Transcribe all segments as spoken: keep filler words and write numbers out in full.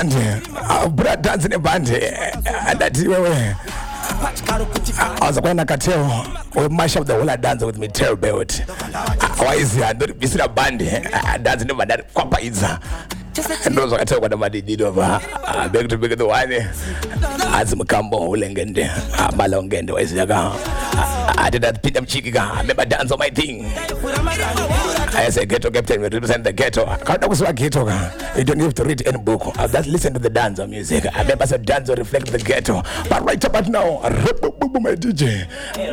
bra dance nebhandi andati wewe awuzakwena kateo we mash up the whole dance with me tail belt awayizi andori bisira bandi dance nebhandi kwapaidza ndozo kateo kwa madidino ba back to back the one azi mukambo ulengende abalongende wayizaka I did that pinda mchikika remember dance on my thing as a ghetto captain we represent the ghetto can't kuswa ghetto ka you don't have to read any book I just listen to the dance of music I remember the dance will reflect the ghetto but right about now my D J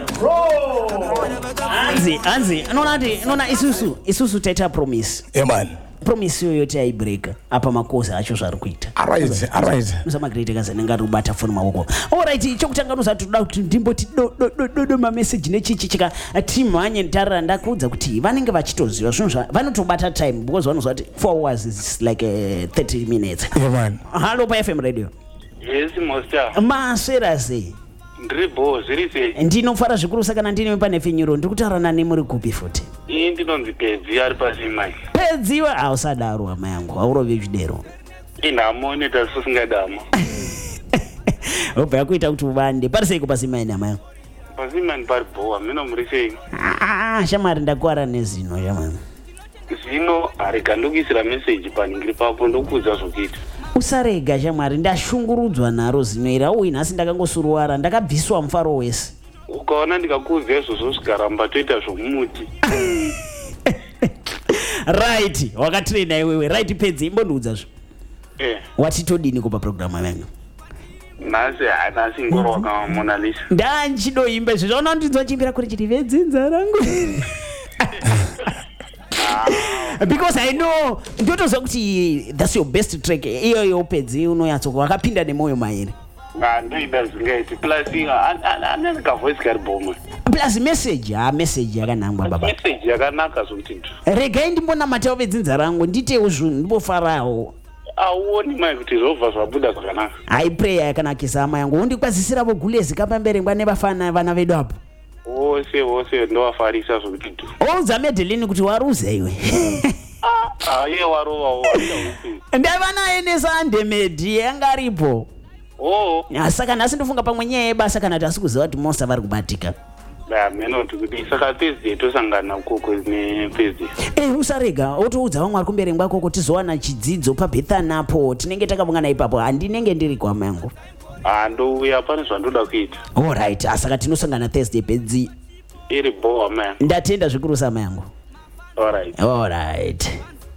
anzi anzi nona nona isusu isusu teta promise yeah man promise yoyo tai break apa makosa acho zvari kuita alright alright musama great kaza nengari ubata phone mawoko alright chokutanganuza toda kuti ndimboti do do do do ma message nechichi chika team hanye ntarira ndakudza kuti vanenge vachitoziva zvinhu vanotobata time because vanozwa kuti four hours is like uh, thirty minutes yeah man hello pa F M radio yes master masera sei ndribo zviri sei ndinofara zvikuru saka ndine pane finyuro ndikutaura nani muri kupi futi ii ndinonzi pedzi ari pazimai pedziwa ausadaro hama yangu aurove chidero inhamone tasusingadama obva yakuita kuti uvande pari seiko pazimai hama yangu pazimai pari bhowa mino muri sei ah shamari ndakwara nezino shamari zvino harigandokisira meseji paningiri papo ndokuudza zvokuita usarega shamwari ndashungurudzwa naro zino iri auyi nhasi ndakangosuruwara ndakabviswa mufaro wese ukaona ndikakuudza izvozvo zvikaramba toita zvomumuti right wakatraina iwewe right pedzi imbondiudzazvo eh watitodini kupa programu yangu nhasi hanasi ngoro wakamonalisa ndanchidoimba izvo zvaona ndinzwa chimbira kuri chiti vedzinza rangu because I know ndotozwa kuti that's your best track iyo yo pedzi unoyatso wakapinda nemoyo mairi ndoida zvingaiti plus anene kavoice kari boma plus message ha message yakanangwa baba message yakanaka zvokuti ndo regai ndimbonamatawo vedzinza rangu nditewo zvinhu ndimbofarawo auoni mai kuti zvobva zvabuda zvakanaka hai prayer yakanakisa hama yangu undikwazisiravo gulezi kapamberengwa nevafana vana vedu apo wose wose ndowafarisa zvokuti ndo oudza Madeline kuti waruza iwe ah iye warovawo ndaiva naye nesandemedi yanga aripo oh saka nhasi ndofunga pamwe nyaya yebasa kana kuti asi kuziva kuti monster vari kubatika menoti kuti saka thursday tosangana ukoko nethursday eh usarega otoudza vamwe vari kumberengwa koko tizowana chidzidzo pabethanapo tinenge takavungana ipapo handinenge ndiri kwama yangu handouya pane zvandoda kuita alright asaka tinosangana thursday pedzi iri bowa man ndatenda zvikuru sama yangu alright alright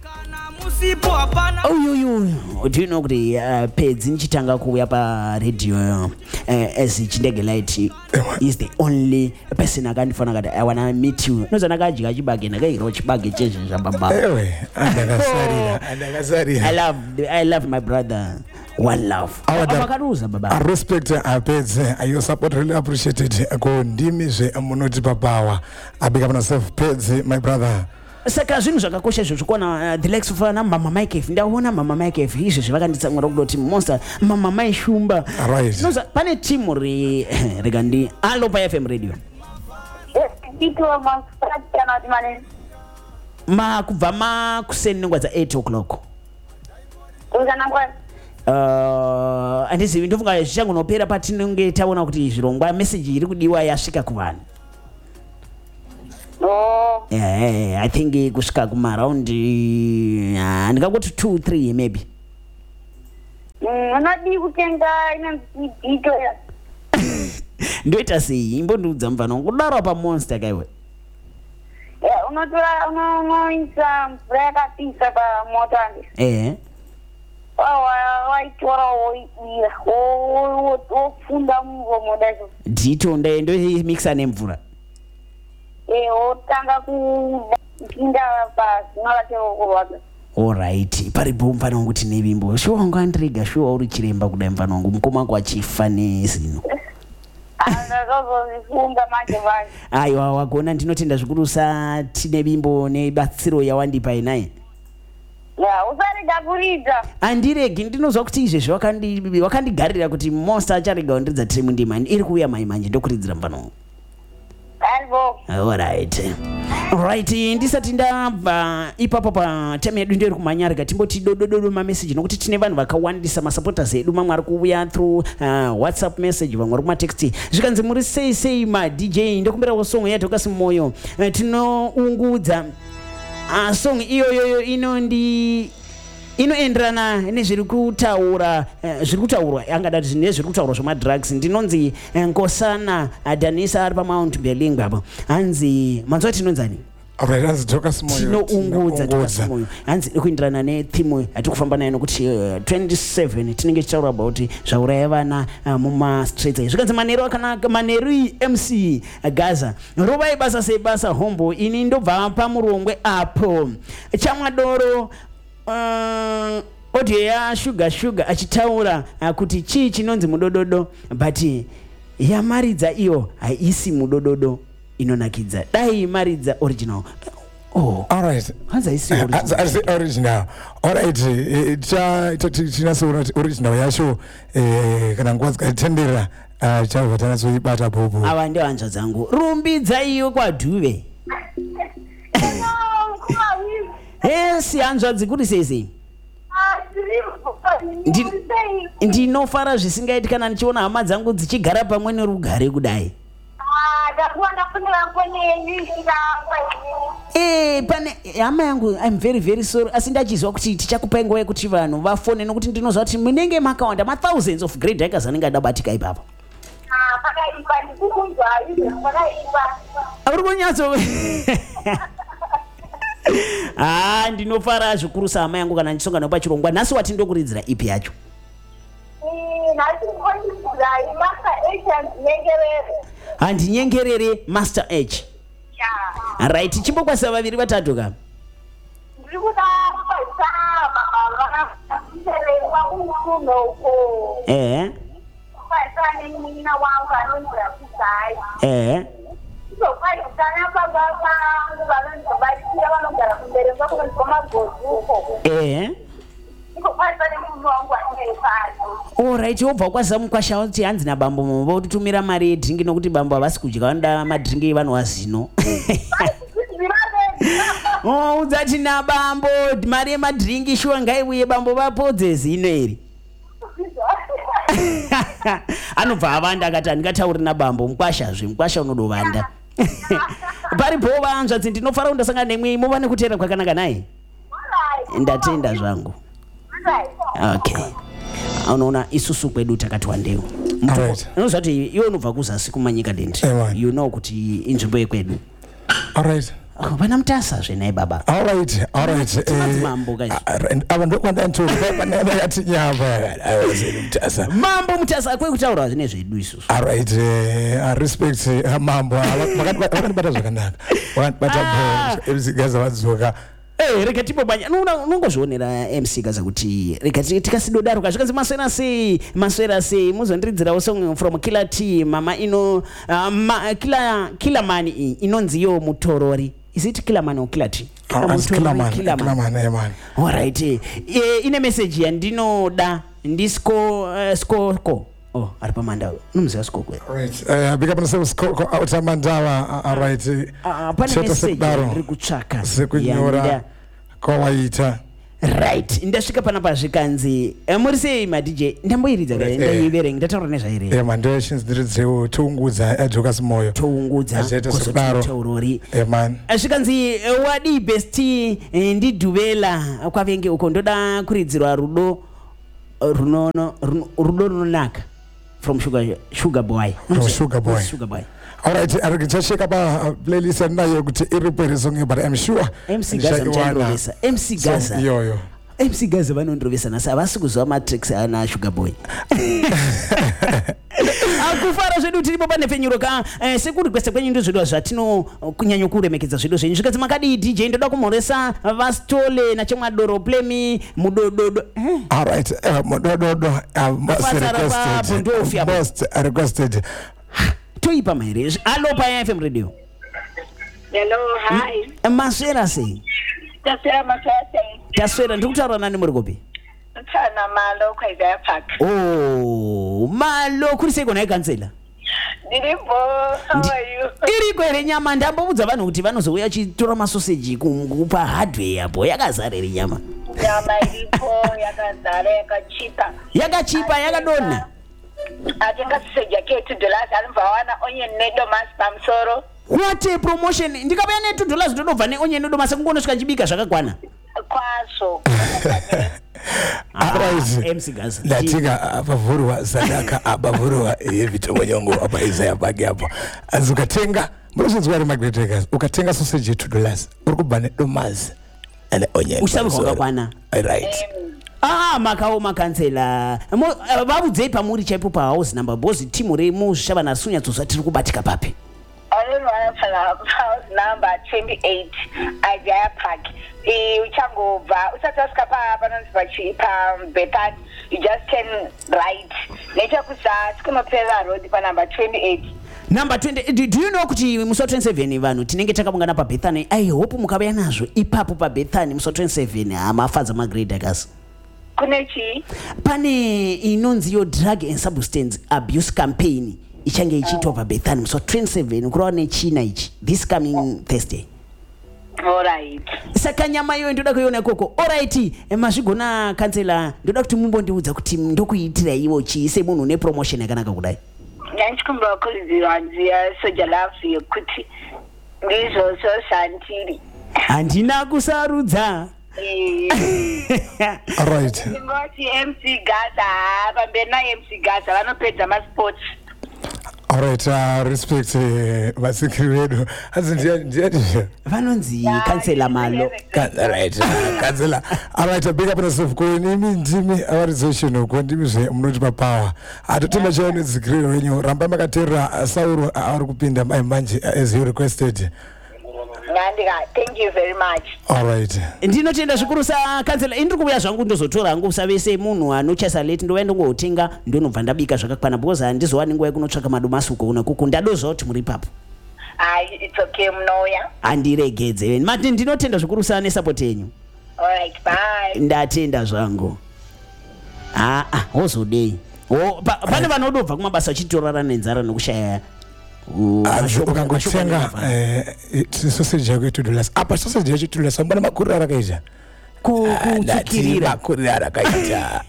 uyuyu do you know kuti uh, pedzi nichitanga kuuya paradio uh, as chindege light is the only person akandifana kati I wanna meet you nozana kadya chibage ndakairo chibage chezhe zvababa ewe andakasarira andakasarira I love I love my brother one love avakaruza baba I respect uh, pedzi uh, your support really appreciated ko ndimi zve munoti papawa abika pana self pedzi my brother saka zvinhu zvakakosha izvo zvikuona the likes of mama Mike ndaona mama Mike izvo zvavakanditsamura kudoti monster mama Mai shumba right noza pane team ri rega ndi allo pa F M radio ndito masipatana dimane ma kubva ma kuseni ngwa za eight o'clock ungana ngwa uh andizivi ndofunga zvichangu nopera patinenge taona kuti zvirongwa message iri kudiwa yasvika kuvanhu no yeah, yeah, yeah. I think kusvika kuma around uh, ndingangoti two three maybe unodi kutenga inonzi dito ya ndoita sei imbondiudza mfana kudaro pa monster kaiwe yeah unotora unoisa mvura yakapisa pa moto ande eh wa waitora woibira wofunda muromo dacho dito ndaendo mixa nemvura eh otanga kupinda pazinalacho kurwadza alright paripo mfana wangu tine bimbo sho wangu andriga sho uri chiremba kudai mfana wangu mukoma wangu achifa nezino andazozifunda manje manje aiwa wagona ndinotenda zvikurusa tine bimbo nebatsiro yawandipa inaye ya usarega kuridza andiregi ndinozwa kuti izvezvo wakandi wakandigarira kuti monster acharega kundidza tiri mundima iri kuuya mai manje ndokuridzira mfana wangu albo alright Right, ndisati ndabva ipapo pa time yedu ndiri kumanyarika timboti dodododo ma message nokuti tine vanhu vakawandisa ma supporters edu mamwe ari kuuya through uh, WhatsApp message vamwe ari kuma text zvikanzi muri sei sei ma D J ndokumbira song ya Dhokas Moyo uh, tinoungudza uh, song iyo yoyo inondi inoenderana nezviri kutaura uh, zviri kutaurwa angadati zvine zviri kutaurwa zvema drugs ndinonzi uh, Nkosana uh, Danisa ari pa Mount Berlingwa apo hanzi manzwa tinonzani alright hanzi Dhokas Moyo tinoungudza Dhokas Moyo hanzi ikuenderana netheme yati kufamba nayo nokuti uh, twenty-seven tinenge tichitaura about zvauraya vana uh, muma streets zvikanzi manero akanaka maneri M C uh, Gaza rovai basa sei basa hombo ini ndobva pamurongwe apo chamwadoro Uh, audio ya sugar sugar achitaura uh, kuti chii chinonzi mudododo but yamaridza iyo haisi mudododo inonakidza dai maridza original. Oh, all right. Hanza isi original. As original. All right. Cha tina so original yasho eh kana ngwazi katendera cha vatana so ibata bobo. Awa ndio anja zangu. Rumbidza iyo kwa Dhuve. Yes, anzwa dzikuti sese. Ndinofara zvisingaitikana ndichiona hama dzangu dzichigara pamwe nerugare kudai. Eh, pane hama yangu I'm very very sorry. Asi ndachizwa kuti tichakupa nguva yekuti vanhu vafone nokuti ndinozwa kuti munenge makawanda ma thousands of great hackers anenge adabatika ipapo. Ah, pakaipa ndikukunzwa izvo pakaipa. Ari kunyatso. Ah, ndinofara zvikuru sama yangu kana ndisongana pachirongwa nhasi wati ndokuridzira ipi yacho. Eh, nhasi ndokuridzira Master H and Nyengerere. Handi Nyengerere Master H. Yeah. Right, chimbokwasa vaviri vatatu ka. Ndikuda kwasama baba. Ndelewa kuno uko. Eh. Kwasana nina wangu anondira kusai. Eh. So kwai kana baba wangu balonzo bachiya vanogara kumbere kwakona koma gozuko. Eh. All right, obva kwazamu kwashawo kuti hanzi na bambo mombo tutumira mari yedringi nokuti bambo havasi kudya vanoda madringi evanhu wazino. Oh, udzati na bambo mari yemadringi shuwa ngaiuye bambo vapodze zino iri. Anobva avanda akati handingatauri na bambo mukwashazve mukwasha unodovanda. Paripo vanzva kuti ndinofara kundosangana nemwe mova nekutera kwakanaka naye. Ndatenda zvangu. Okay. Unaona isusu kwedu takati wandeu. Unozwa kuti iwe unobva kuzasi kumanyika dendi. You know kuti inzvimbo yekwedu. All right. Vana mutasa zvenaye baba. All right, all right. Mambo kazi. Ava ndokwanda nturi pana yakati nyamba. Mutasa. Mambo mutasa kwe kutaura zvine zvedu isusu. All right. I respect mambo. Vakabata zvakanaka. Vakabata bo. Gaza vadzoka. Eh, reka tipo banya unongozvionera M C Gaza kuti reka tikasidodaro kazvikanzi maswera sei maswera sei muzondiridzirawo song from Killer T mama ino uh, ma, killer killer man inonzi yo mutorori. Is it Killer Man or Killer T? Oh, Killer Man. Killer Man, yeah, man. All right. Eh, ine message ya ndinoda ndisco uh, score ko. Oh, ari pamanda. Nomuzwa score kwe. All right. Eh, big up on the score ko out Mandawa. All right. Ah, pane message iri kutsvaka. Sekunyora kwawaita. Right, ndasvika pana pazvikanzi muri sei ma D J ndamboiridza kare ndaiverenga ndataura nezvaire eh mando shinziridzeo toungudza Dhokas Moyo toungudza kuzotitaurori eh man zvikanzi wadi best ndi Dhuvela kwavenge uko ndoda kuridzirwa rudo runono rudo runonaka from sugar sugar boy from sugar boy sugar boy. All right, I will just check about playlist and now you could irreparable song, but I'm sure M C Gaza ndrovesa M C Gaza yo yo M C Gaza vanondrovesa nasi havasi kuzwa matrix ana sugar boy. Akufara zvedu tiripo pane penyuro ka eh, sekuri kwese kwenyu ndo zvedu zvatino kunyanyo kuremekedza zvedu zvenyu zvikadzi makadi D J ndoda kumhoresa vastole na chamwadoro play me mudododo eh. All right, uh, mudododo uh, most requested most requested toipa maire. Hello pa F M radio. Hello, hi. M- maswera sei? Taswera maswera. Taswera ndikutaura nani muri kopi? Tsana malo kwaida park. Oh, malo kuri sei kona ikansela? Ndiripo. How are you? Iriko ere nyama ndambobudza vanhu kuti vanozouya chitora masoseji kupa hardware yapo yakazara ere nyama. Nyama iripo yakazara yakachipa. Yakachipa yakadonha. Atenga sausage yake two dollars anobva wana onion nedomasi pamusoro. What a promotion. Ndikabaya ne two dollars ndodobva ne onion nedomasi kungonosvika chibika zvakakwana. Kwaso. Alright. M C Gaza. Ndatinga abavurwa sadaka abavurwa yevitongo nyongo apa Isaiah bagi hapo. Azukatenga mrozozwa ari magretekas. Ukatenga sausage two dollars. Urikubane domasi and onion. Ushabuka kakwana. Right. Ah, makao makansela. Vabudzei pamuri chaipo pa house number boss timu re mushava nasunya tsosa tiri kubatika papi. Alona fala house number twenty-eight Ajaya Park. E uchangobva usatosvika pa panonzi pa Bethany, you just turn right. Nechekuzasi kunopera road pa number twenty-eight. Number twenty, do, do you know kuti muso twenty-seven vanhu tinenge takabungana pa Bethany. I hope mukabaya nazvo ipapo pa Bethany muso twenty-seven amafadza magrade akasi. Kunechi pane inonzi yo drug and substance abuse campaign ichange ichitwa pa Bethany muso twenty-seven kurwa nechina ichi this coming Thursday. All right. Saka nyama iyo ndoda kuiona koko. All right, mazvigona kansela ndoda kuti mumbondiudza kuti ndokuitira iwo chi semunhu ne promotion yakanaka kudai. Nyanchikumbira kuziva nziya soja lafu yekuti ndizvo zvoshandiri. Handina kusarudza. All right. Ngoti M C Gaza pamberi na M C Gaza vanopedza masports. All right, uh, respect vasikiri vedu. Asi ndiya ndiya ndiya. Vanonzi kansela malo. All right, kansela. All right, big up on yourself. Ko nimi ndimi avarization ko ndimi zve munoti pa power. Atotemba chaone zikiri wenyu ramba makatera Sauro ari kupinda manje as you requested. Nandika, thank you very much. All right. Ndinotenda zvikuru sa kansela indiri kuuya zvangu ndozotora hangu usavese munhu anochasa late ndoenda ngotenga ndonobva ndabika zvakakwana because handizowani nguva yekunotsvaka madomasi uko kuna kuku ndadozva kuti muri papo. Ai, it's okay munouya. Handiregedze mati ndinotenda zvikuru sa nesupport yenyu. All right, bye. Ndatenda zvangu. Ah ah wozodei. Oh pane vanodobva kumabasa achitorara nenzara nokushaya. Ukangotenga sausage yako two dollars. Apa sausage yako two dollars mbona makuru arakaita? Kuchikirira makuru arakaita.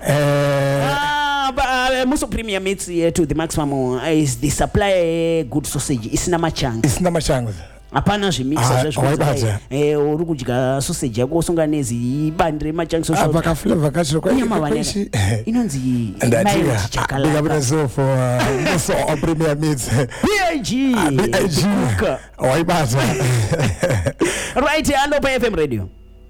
Uh, Muso Premier Meats uh, to the maximum uh, is the supply good sausage. Isina machanga. Isina machanga. Apana zvimixa zvezvo eh uri kudya sausage yako usunganezi bandire machanga social. Apa ka flavor kacho kwa hiyo inonzi ndatika chakalaka. Big up yourself for Muso Premier Meats. B I G. B I G. Waibata. Right, hello pa F M radio.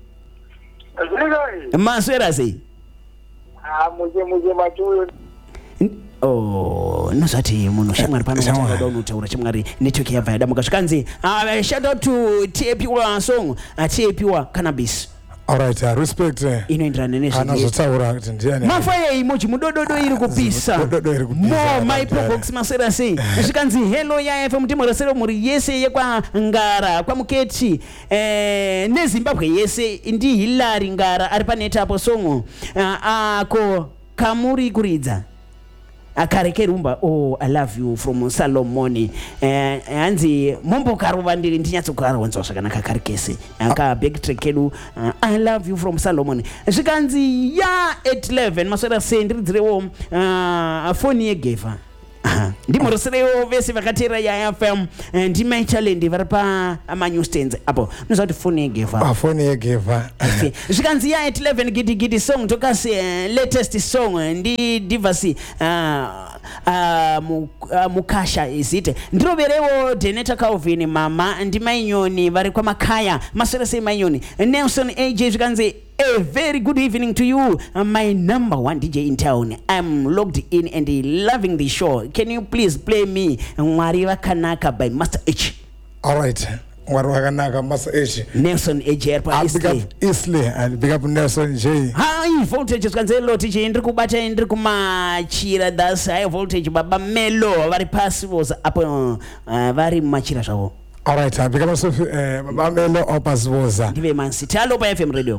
Maswera sei? Ah, muje muje matuyo. Oh, nosati munhu shamwari pano chakada unotaura chamwari network yabva yadamuka zvikanzi. Uh, shout out to Tepiwa song, uh, Tepiwa cannabis. All right, uh, respect. Inoenderana nezvi. Anozotaura kuti ndiani. Mafaya emoji mudododo iri kupisa. Mudododo iri kupisa. Mo my box masera sei. Zvikanzi hello ya F M timorasero muri yese yekwa Ngara kwa Muketi. Eh neZimbabwe yese ndi Hilary Ngara ari paneta apo songo. Uh, ako kamuri kuridza. Akareke rumba. Oh, I love you from Salomoni. Eh anzi mombo karuva ndiri ndinyatsokaronzwa zvakanaka karekese. Aka backtrack kedu uh, I love you from Salomoni. Zvikanzi ya eight eleven maswera sendiridzirewo uh, phone yegeva. Ndimoroserewo vese vakatera ya F M ndimai challenge vari pa ama newsstands apo nozati phone yegeva. Ah, phone yegeva. Zvikanzi ya eight eleven gidi gidi song tokasi uh, latest song ndi Divasi uh, uh, mu, uh, mukasha izite ndiroverewo Deneta Calvin mama ndimai nyoni vari kwa Makaya maswera sei manyoni Nelson A J zvikanzi a very good evening to you, uh, my number one D J in town. I'm logged in and loving the show. Can you please play me Mwariwa Kanaka by Master H? All right. Mwariwa Kanaka, Master H. Nelson A J. I'll pick up Isley and pick up Nelson J. High voltage kanzelo T J ndiri kubata ndiri kumachira das high voltage baba melo vari passivos apo uh, vari machira zvavo. All right. I'll pick up myself uh, baba melo or passivos. Ndive Man City. Hello pa F M radio.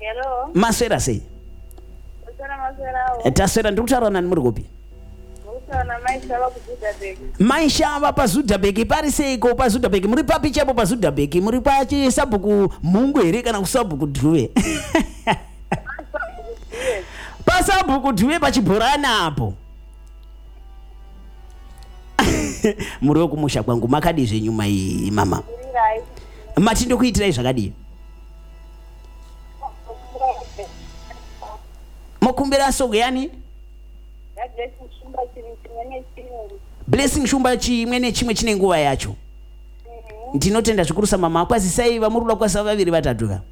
Hello. Maswera sei? Maswera maswera. Taswera ndiri kutaura nani muri kupi? sana maisha wa kuzudabeki. Maisha wa pazudabeki pari seiko pazudabeki muri papi chapo pazudabeki muri pachi sabuku Mungu ere kana kusabuku dhuwe. Pasabuku dhuwe pachibhorana apo. Muri okumusha kwangu makadi zvenyuma iyi mama. Mati ndokuitirai zvakadii? Mokumbira sogo yani? Blessing shumba chimwe nechimwe chine nguva yacho. Ndinotenda zvikuru samama kwazisai vamurula kwasa vaviri vatatu ka.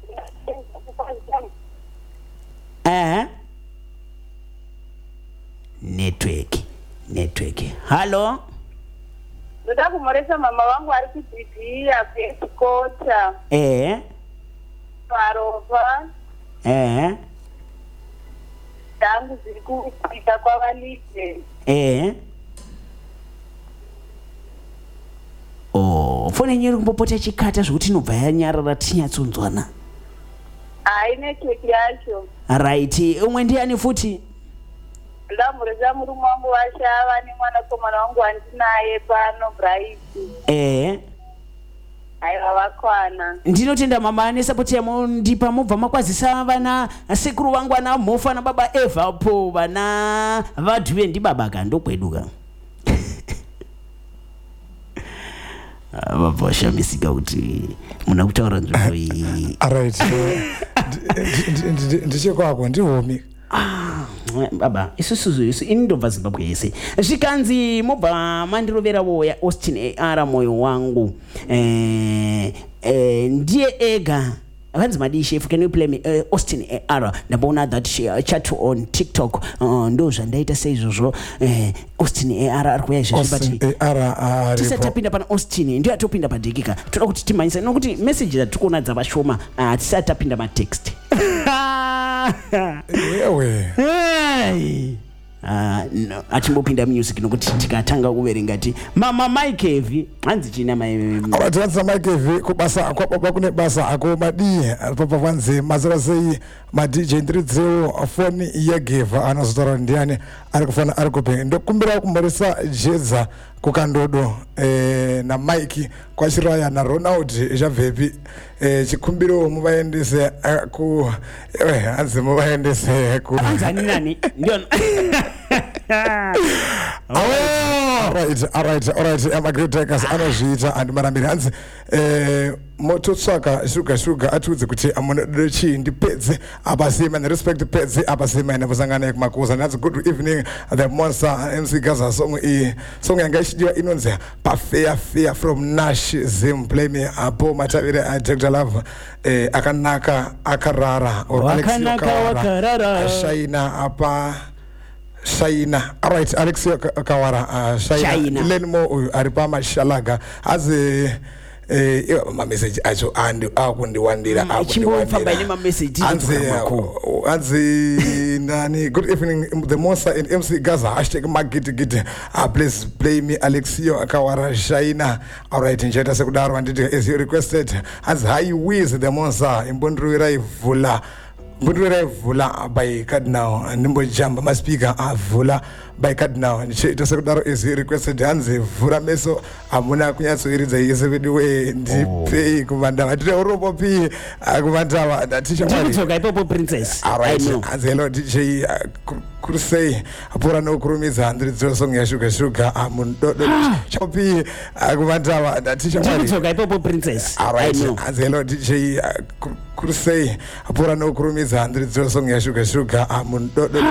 Eh? Network. Network. Hello? Ndoda kumoresa mama wangu ari kudzidzira kuekota. Eh? Parova. Eh? Tangu ziri kuita kwavalite. Eh? Oh, fone nyeri kumbopota chikata zvokuti inobva yanyarara tinyatsonzwana. Hai network yacho. Right, umwe ndiani futi? Ndamureza murume wangu washava nemwanakomana wangu wandinaye pano Bright. Eh? Aiva vakwana. Ndinotenda mama ane support yamo ndipa mubva makwazisa vana sekuru vangu ana mofa na baba Eva po vana vadhuwe ndi baba kando kweduka. Baba shamisika kuti muna kutaura nzvimbo iyi. Alright. Ndiche kwako ndihomi. Ah, baba isusuzu isu indobva Zimbabwe yese zvikanzi mobva mandiroverawo ya Austin A R moyo wangu eh, eh, ndiye ega akanzi madishe if can you play me uh, Austin A R ndabaona that she, uh, chat on TikTok uh, ndo zvandaita seizvozvo eh, Austin A R ari kuya izvozvo but A R tisatapinda pana Austin ndio atopinda padhikika toda kuti timanyisa nokuti message dzatikuona dzavashoma uh, tisatapinda matext. Wewe. Hey. Ah, no. Atimbopinda music nokuti tikatanga kuverenga ti mama Mike Heavy hanzi china mai abathanza Mike Heavy kubasa kwababa kune basa ako madi papa vanze mazara sei ma D J three zero phone yageva anozotara ndiani ari kufana ari kupe ndokumbira kumbarisa jeza kukandodo eh na Mike kwa Shiraya na Ronald Javepi eh chikumbiro muvaendese ku eh hanzi muvaendese ku hanzani nani ndio. Alright, alright, alright. I'm a great takers anozviita and marambiri hanzi eh mototsvaka shuga shuga atudze kuti amunodire chii ndipedze abasima and respect pedze abasima nekusangana kumakuza. That's good evening the monster M C Gaza song i song yanga ichidiwa inonzi Pafea Fear from Nash Zim play me apo matavire a Doctor Love eh akanaka akarara or Alex Wakarara Shaina apa Shaina. Alright, Alex Kawara uh, Shaina Lenmo uyu aripa mashalaga azi eh ma message acho and akundi wandira akundi wandira ma message anzi anzi nani good evening the monster in M C Gaza hashtag magiti giti uh, please play me Alexio Kawara Shaina. Alright, njeta sekudaro anditi as you requested as high wiz the monster imbondruira ivula Budure vula by Cardinal and Nimbo Jamba my speaker avula by Cardinal and she to secretary is requested Hanzi Vura Meso Amuna Kuyaso is a video deep pay commander at Robo P Agumanta that teacher Popo Princess. Alright, as hello D J Kurusei Apura no Kurumiza and the song Yashuka Shuka Amundo Chopi Agumanta that teacher Popo Princess. Alright, as hello D J Kurusei Apura no Kurumiza and the song Yashuka Shuka Amundo